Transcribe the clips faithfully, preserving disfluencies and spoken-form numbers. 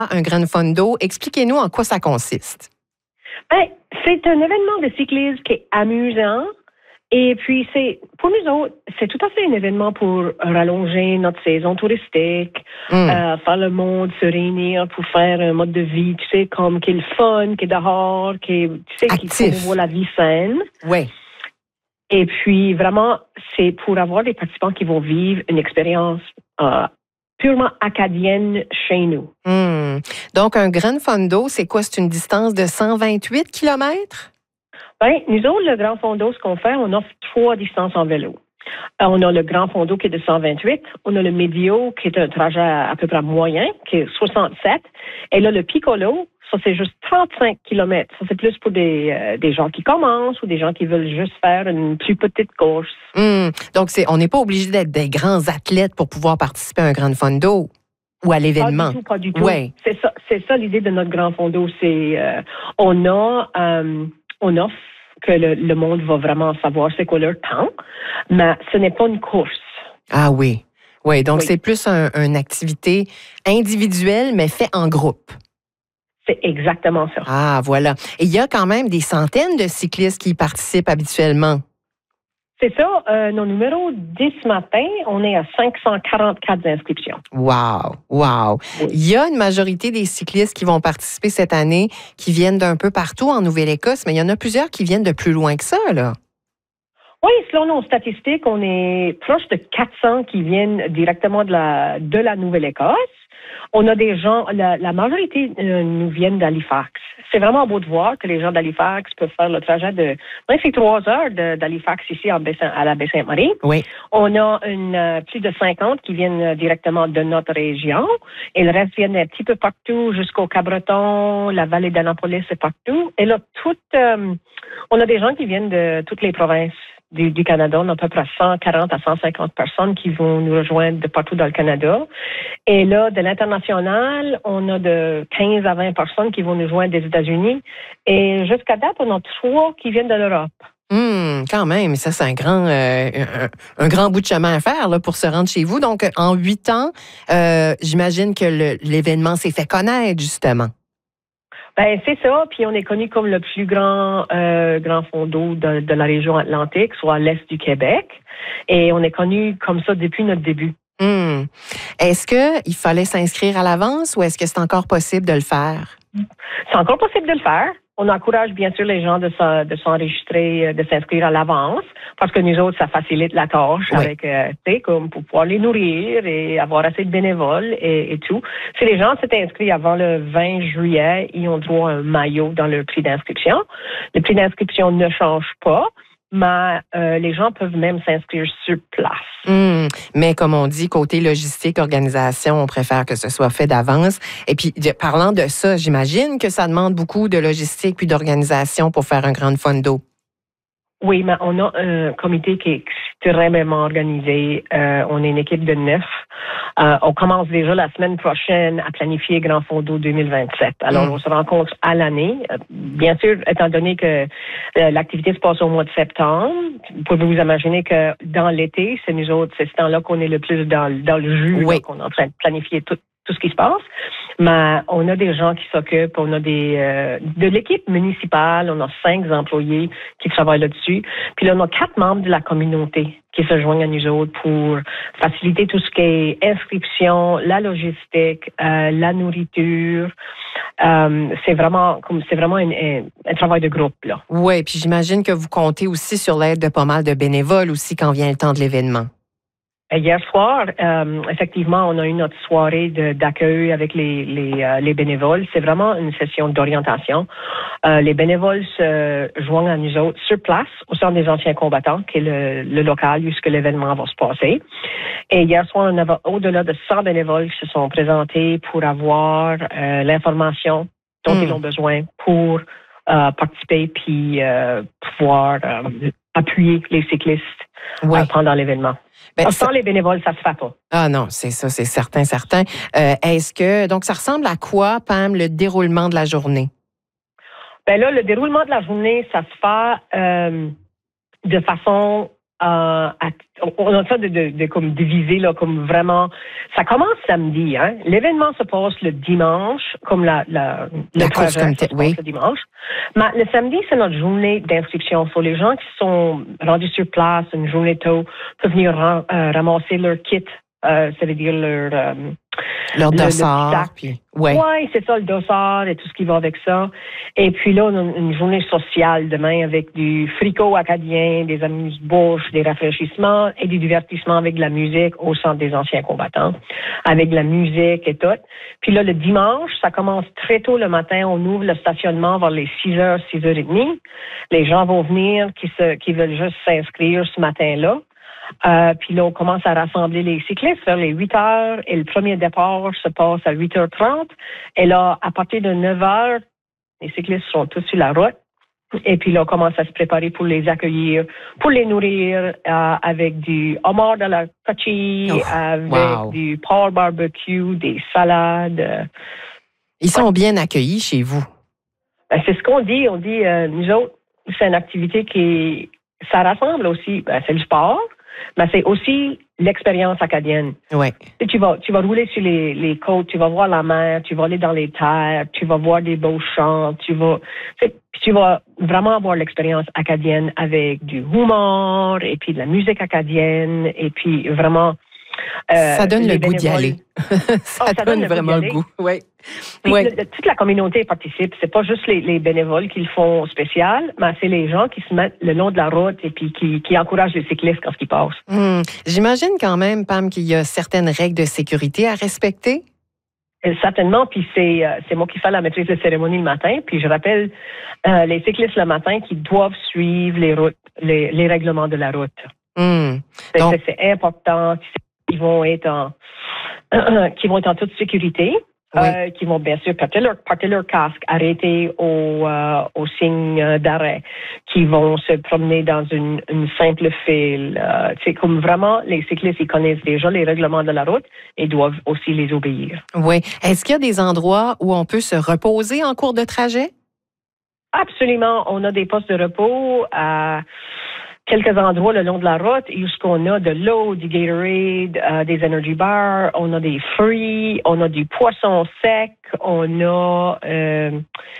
Un Gran Fondo, expliquez-nous en quoi ça consiste. Ben, c'est un événement de cyclisme qui est amusant. Et puis, c'est pour nous autres, c'est tout à fait un événement pour rallonger notre saison touristique, mm. euh, faire le monde se réunir pour faire un mode de vie, tu sais, comme qui est le fun, qui est dehors, qui est, tu sais, qui promouvoit la vie saine. Oui. Et puis, vraiment, c'est pour avoir des participants qui vont vivre une expérience euh, purement acadienne chez nous. Mm. Donc, un Gran Fondo, c'est quoi? C'est une distance de cent vingt-huit kilomètres? Bien, nous autres, le Grand Fondo, ce qu'on fait, on offre trois distances en vélo. Euh, on a le Grand Fondo qui est de cent vingt-huit. On a le Medio qui est un trajet à, à peu près moyen, qui est soixante-sept. Et là, le Piccolo, ça, c'est juste trente-cinq kilomètres. Ça, c'est plus pour des, euh, des gens qui commencent ou des gens qui veulent juste faire une plus petite course. Mmh. Donc, c'est, on n'est pas obligé d'être des grands athlètes pour pouvoir participer à un Grand Fondo ou à l'événement. Pas du tout, pas du tout. Ouais. C'est ça, c'est ça l'idée de notre Grand Fondo. C'est, euh, on a, euh, on offre que le, le monde va vraiment savoir c'est quoi leur temps, mais ce n'est pas une course. Ah oui. Oui, donc oui. c'est plus un, une activité individuelle, mais faite en groupe. C'est exactement ça. Ah, voilà. Et il y a quand même des centaines de cyclistes qui y participent habituellement. C'est ça. Euh, nos numéros dix matin, on est à cinq cent quarante-quatre inscriptions. Wow! Wow! Oui. Il y a une majorité des cyclistes qui vont participer cette année qui viennent d'un peu partout en Nouvelle-Écosse, mais il y en a plusieurs qui viennent de plus loin que ça, là. Oui, selon nos statistiques, on est proche de quatre cents qui viennent directement de la, de la Nouvelle-Écosse. On a des gens, la, la majorité euh, nous viennent d'Halifax. C'est vraiment beau de voir que les gens d'Halifax peuvent faire le trajet de, ben, c'est trois heures de, d'Halifax ici en Baie, à la Baie-Sainte-Marie. Oui. On a une, euh, plus de cinquante qui viennent directement de notre région et le reste viennent un petit peu partout jusqu'au Cabreton, la vallée d'Annapolis et partout. Et là, tout, euh, on a des gens qui viennent de toutes les provinces. Du, du Canada. On a à peu près cent quarante à cent cinquante personnes qui vont nous rejoindre de partout dans le Canada. Et là, de l'international, on a de quinze à vingt personnes qui vont nous joindre des États-Unis. Et jusqu'à date, on a trois qui viennent de l'Europe. Hum, quand même, ça, c'est un grand, euh, un, un grand bout de chemin à faire là, pour se rendre chez vous. Donc, en huit ans, euh, j'imagine que le, l'événement s'est fait connaître, justement. Ben c'est ça, puis on est connu comme le plus grand euh, grand fondo de, de la région Atlantique, soit à l'est du Québec, et on est connu comme ça depuis notre début. Hum. Est-ce que il fallait s'inscrire à l'avance ou est-ce que c'est encore possible de le faire? C'est encore possible de le faire. On encourage bien sûr les gens de, de s'enregistrer, de s'inscrire à l'avance, parce que nous autres, ça facilite la tâche oui. avec, euh, tu sais, comme pour pouvoir les nourrir et avoir assez de bénévoles et, et tout. Si les gens s'étaient inscrits avant le vingt juillet, ils ont droit à un maillot dans leur prix d'inscription. Le prix d'inscription ne change pas, mais euh, les gens peuvent même s'inscrire sur place. Mmh, mais comme on dit, côté logistique, organisation, on préfère que ce soit fait d'avance. Et puis, de, parlant de ça, j'imagine que ça demande beaucoup de logistique puis d'organisation pour faire un Grand Fondo. Oui, mais on a un comité qui est extrêmement organisé. Euh, on est une équipe de neuf. Euh, on commence déjà la semaine prochaine à planifier Grand Fondo deux mille vingt-sept. Alors, mmh. on se rencontre à l'année. Euh, bien sûr, étant donné que euh, l'activité se passe au mois de septembre, vous pouvez vous imaginer que dans l'été, c'est nous autres, c'est ce temps-là qu'on est le plus dans, dans le jus, oui. là, qu'on est en train de planifier tout, tout ce qui se passe. Mais on a des gens qui s'occupent, on a des euh, de l'équipe municipale, on a cinq employés qui travaillent là-dessus. Puis là, on a quatre membres de la communauté qui se joignent à nous autres pour faciliter tout ce qui est inscription, la logistique, euh, la nourriture. Euh, c'est vraiment comme c'est vraiment un, un, un travail de groupe là. Oui, puis j'imagine que vous comptez aussi sur l'aide de pas mal de bénévoles aussi quand vient le temps de l'événement. Hier soir, euh, effectivement, on a eu notre soirée de, d'accueil avec les, les, euh, les bénévoles. C'est vraiment une session d'orientation. Euh, les bénévoles se joignent à nous autres sur place, au centre des anciens combattants, qui est le, le local où l'événement va se passer. Et hier soir, on avait au-delà de cent bénévoles qui se sont présentés pour avoir euh, l'information dont mmh. ils ont besoin pour euh, participer puis euh, pouvoir euh, appuyer les cyclistes ouais. euh, pendant l'événement. Ben, sans ça... les bénévoles, ça se fait pas. Ah non, c'est ça, c'est certain, certain. Euh, est-ce que, donc, ça ressemble à quoi, Pam, le déroulement de la journée? Ben là, le déroulement de la journée, ça se fait euh, de façon Euh, à, on a ça de, de, de comme diviser là, comme vraiment. Ça commence samedi, hein. L'événement se passe le dimanche, comme la, la, la le course comme se oui. passe le dimanche. Mais le samedi, c'est notre journée d'inscription. So, les gens qui sont rendus sur place une journée tôt peuvent venir ram, euh, ramasser leur kit. Euh, ça veut dire leur euh, leur le, dossard. Le puis, ouais. Oui, c'est ça, le dossard et tout ce qui va avec ça. Et puis là, on a une journée sociale demain avec du fricot acadien, des amuse-bouches, des rafraîchissements et du divertissement avec de la musique au Centre des anciens combattants, avec de la musique et tout. Puis là, le dimanche, ça commence très tôt le matin. On ouvre le stationnement vers les six heures, six heures trente. Les gens vont venir qui, se, qui veulent juste s'inscrire ce matin-là. Euh, puis là, on commence à rassembler les cyclistes vers les huit heures et le premier départ se passe à huit heures trente. Et là, à partir de neuf heures, les cyclistes sont tous sur la route. Et puis là, on commence à se préparer pour les accueillir, pour les nourrir euh, avec du homard de la cochille, oh, avec wow. du pork barbecue, des salades. Ils sont ouais. bien accueillis chez vous? Ben, c'est ce qu'on dit. On dit, euh, nous autres, c'est une activité qui, ça rassemble aussi. Ben, c'est le sport. Mais c'est aussi l'expérience acadienne. Ouais. Tu vas, tu vas rouler sur les, les côtes, tu vas voir la mer, tu vas aller dans les terres, tu vas voir des beaux champs, tu vas, tu vas vraiment avoir l'expérience acadienne avec du humour et puis de la musique acadienne et puis vraiment. Euh, ça donne le goût d'y aller. ça, oh, ça donne, donne vraiment le goût. Oui. Ouais. Le, toute la communauté participe. C'est pas juste les, les bénévoles qui le font spécial, mais c'est les gens qui se mettent le long de la route et puis qui, qui encouragent les cyclistes quand ils passent. Hum. J'imagine quand même, Pam, qu'il y a certaines règles de sécurité à respecter. Et certainement, puis c'est, euh, c'est moi qui fais la maîtrise de cérémonie le matin, puis je rappelle euh, les cyclistes le matin qui doivent suivre les routes, les, les règlements de la route. Hum. C'est, Donc... c'est, c'est important. Ils vont être en, euh, qui vont être en toute sécurité, oui. euh, qui vont bien sûr porter leur, porter leur casque, arrêter au, euh, au signe d'arrêt, qui vont se promener dans une, une simple file. Euh, c'est comme vraiment, les cyclistes, ils connaissent déjà les règlements de la route et doivent aussi les obéir. Oui. Est-ce qu'il y a des endroits où on peut se reposer en cours de trajet? Absolument. On a des postes de repos à quelques endroits le long de la route où on a de l'eau, du Gatorade, euh, des energy bars, on a des fruits, on a du poisson sec, on a euh,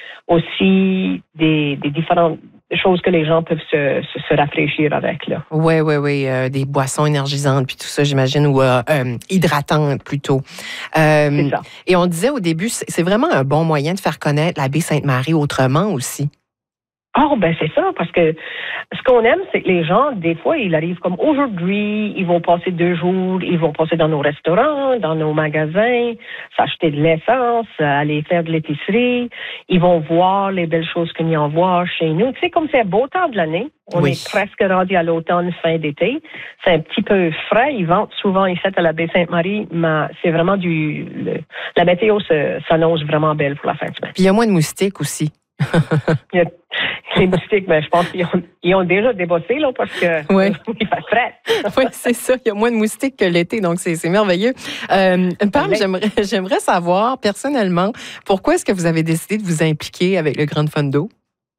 aussi des, des différentes choses que les gens peuvent se, se, se rafraîchir avec. Là. Oui, oui, oui. Euh, des boissons énergisantes, puis tout ça, j'imagine, ou euh, euh, hydratantes plutôt. Euh, c'est ça. Et on disait au début, c'est, c'est vraiment un bon moyen de faire connaître la baie Sainte-Marie autrement aussi. Oh, ben c'est ça, parce que ce qu'on aime, c'est que les gens, des fois, ils arrivent comme aujourd'hui, ils vont passer deux jours, ils vont passer dans nos restaurants, dans nos magasins, s'acheter de l'essence, aller faire de l'épicerie, ils vont voir les belles choses qu'il y a à voir chez nous. Tu sais, comme c'est beau temps de l'année, on oui. est presque rendu à l'automne, fin d'été, c'est un petit peu frais, ils vendent souvent ici à la baie Sainte-Marie, mais c'est vraiment du... Le, la météo se, s'annonce vraiment belle pour la fin de semaine. Puis il y a moins de moustiques aussi. Il y a les moustiques, mais je pense qu'ils ont, ils ont déjà débossé là, parce que oui. il fait frais. Oui, c'est ça. Il y a moins de moustiques que l'été, donc c'est, c'est merveilleux. Euh, Pam, j'aimerais, j'aimerais savoir personnellement, pourquoi est-ce que vous avez décidé de vous impliquer avec le Grand Fun d'eau?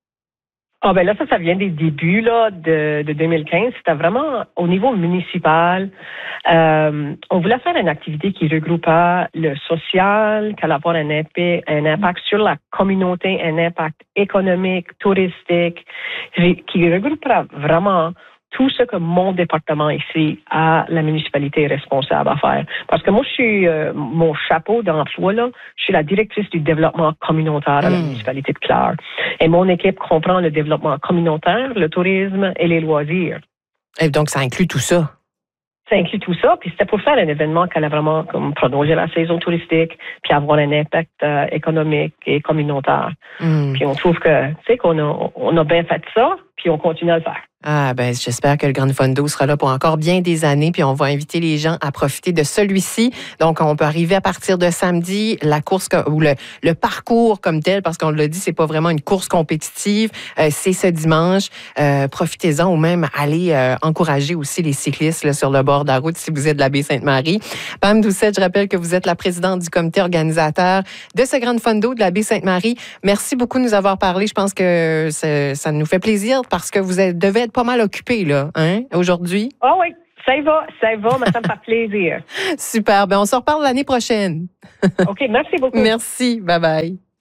Ah ben là, ça, ça vient des débuts là, de, de deux mille quinze. C'était vraiment au niveau municipal. Euh, on voulait faire une activité qui regroupait le social, qui allait avoir un impact, un impact sur la communauté, un impact économique, touristique, qui regroupera vraiment tout ce que mon département ici a la municipalité est responsable à faire. Parce que moi, je suis euh, mon chapeau d'emploi, là, je suis la directrice du développement communautaire à la mmh. municipalité de Clare. Et mon équipe comprend le développement communautaire, le tourisme et les loisirs. Et donc, ça inclut tout ça? Ça inclut tout ça, puis c'était pour faire un événement qui allait vraiment comme prolonger la saison touristique, puis avoir un impact euh, économique et communautaire. Mmh. Puis on trouve que, tu sais, qu'on a, on a bien fait ça, puis on continue à le faire. Ah, ben, j'espère que le Grand Fun d'eau sera là pour encore bien des années, puis on va inviter les gens à profiter de celui-ci. Donc, on peut arriver à partir de samedi, la course ou le, le parcours comme tel, parce qu'on l'a dit, c'est pas vraiment une course compétitive, euh, c'est ce dimanche. Euh, profitez-en ou même allez euh, encourager aussi les cyclistes là, sur le bord de la route si vous êtes de la baie Sainte-Marie. Pam Doucette, je rappelle que vous êtes la présidente du comité organisateur de ce Grand Fun d'eau de la baie Sainte-Marie. Merci beaucoup de nous avoir parlé. Je pense que ça, ça nous fait plaisir parce que vous êtes, devez être être pas mal occupé, là, hein, aujourd'hui. Ah oui, ça y va, ça y va, mais ça me fait plaisir. Super. Ben, on se reparle l'année prochaine. OK, merci beaucoup. Merci. Bye bye.